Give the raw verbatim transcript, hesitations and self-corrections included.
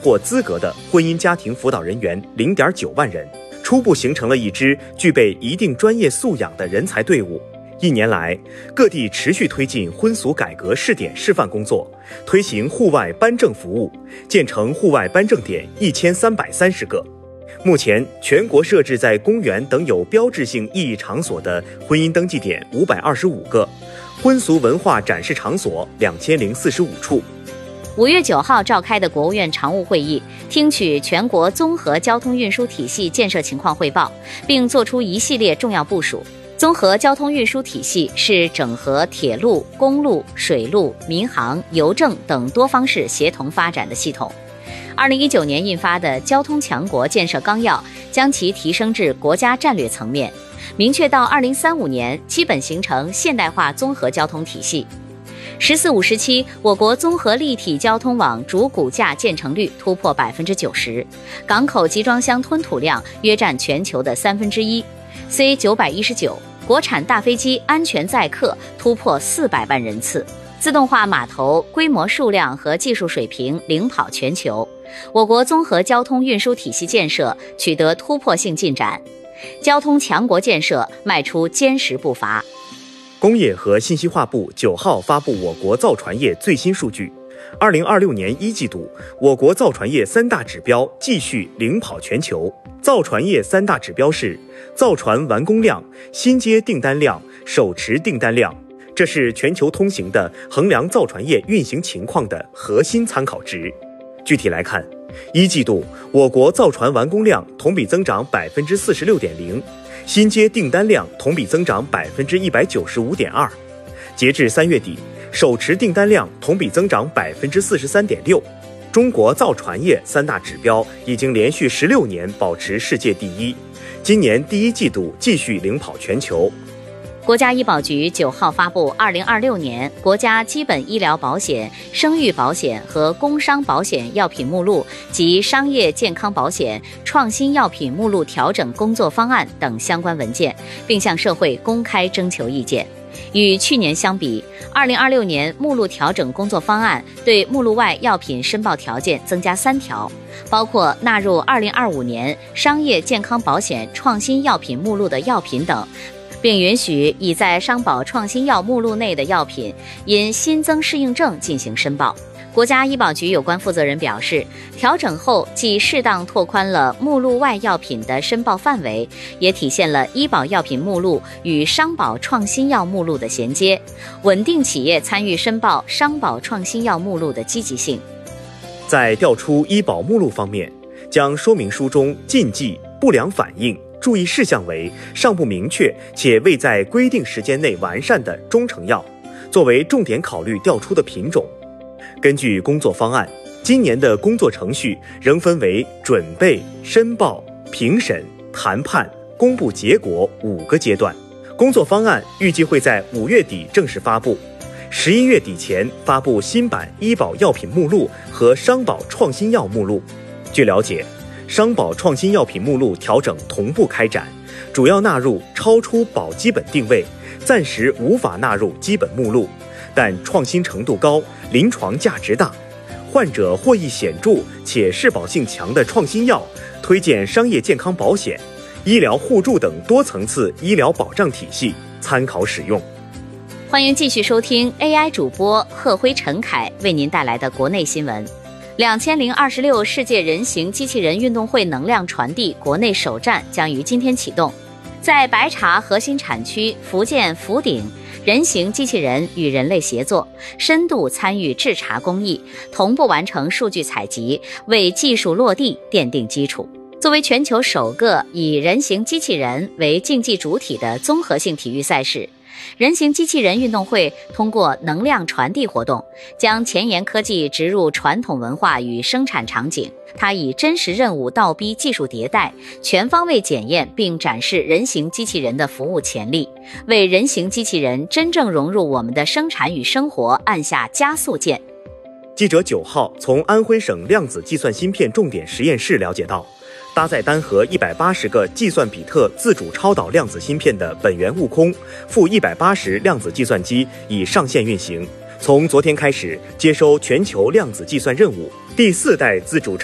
获资格的婚姻家庭辅导人员 零点九万人，初步形成了一支具备一定专业素养的人才队伍。一年来，各地持续推进婚俗改革试点示范工作，推行户外颁证服务，建成户外颁证点一千三百三十个。目前，全国设置在公园等有标志性意义场所的婚姻登记点五百二十五个，婚俗文化展示场所两千零四十五处。 五月九号召开的国务院常务会议，听取全国综合交通运输体系建设情况汇报，并作出一系列重要部署。综合交通运输体系是整合铁路、公路、水路、民航、邮政等多方式协同发展的系统。二零一九年印发的《交通强国建设纲要》将其提升至国家战略层面，明确到二零三五年基本形成现代化综合交通体系。十四五时期，我国综合立体交通网主骨架建成率突破百分之九十，港口集装箱吞吐量约占全球的三分之一。C 九百一十九，国产大飞机安全载客突破四百万人次，自动化码头规模数量和技术水平领跑全球。我国综合交通运输体系建设取得突破性进展，交通强国建设迈出坚实步伐。 工业和信息化部九号发布我国造船业最新数据。二零二六年一季度，我国造船业三大指标继续领跑全球。造船业三大指标是造船完工量、新接订单量、手持订单量，这是全球通行的衡量造船业运行情况的核心参考值。具体来看，一季度我国造船完工量同比增长百分之四十六点零，新接订单量同比增长百分之一百九十五点二。截至三月底，手持订单量同比增长百分之四十三点六。中国造船业三大指标已经连续十六年保持世界第一，今年第一季度继续领跑全球。 国家医保局九号发布二零二六年国家基本医疗保险、生育保险和工伤保险药品目录及商业健康保险创新药品目录调整工作方案等相关文件，并向社会公开征求意见。与去年相比，二零二六年目录调整工作方案对目录外药品申报条件增加三条，包括纳入二零二五年商业健康保险创新药品目录的药品等，并允许已在商保创新药目录内的药品因新增适应症进行申报。国家医保局有关负责人表示，调整后既适当拓宽了目录外药品的申报范围，也体现了医保药品目录与商保创新药目录的衔接，稳定企业参与申报商保创新药目录的积极性。 在调出医保目录方面，将说明书中禁忌、不良反应、注意事项为尚不明确且未在规定时间内完善的中成药，作为重点考虑调出的品种。根据工作方案，今年的工作程序仍分为准备、申报、评审、谈判、公布结果五个阶段。工作方案预计会在五月底正式发布，十一月底前发布新版医保药品目录和商保创新药目录。据了解，商保创新药品目录调整同步开展，主要纳入超出保基本定位，暂时无法纳入基本目录，但创新程度高，临床价值大，患者获益显著且适保性强的创新药，推荐商业健康保险、医疗互助等多层次医疗保障体系参考使用。 欢迎继续收听 A I 主播贺辉、陈凯为您带来的国内新闻。两千零二十六世界人形机器人运动会能量传递国内首站将于今天启动。在白茶核心产区福建福鼎，人形机器人与人类协作，深度参与制茶工艺，同步完成数据采集，为技术落地奠定基础。作为全球首个以人形机器人为竞技主体的综合性体育赛事，人形机器人运动会通过能量传递活动，将前沿科技植入传统文化与生产场景。它以真实任务倒逼技术迭代，全方位检验并展示人形机器人的服务潜力，为人形机器人真正融入我们的生产与生活按下加速键。 记者九号从安徽省量子计算芯片重点实验室了解到，搭载单核一百八十个计算比特自主超导量子芯片的本源悟空负一百八十量子计算机已上线运行，从昨天开始接收全球量子计算任务。第四代自主超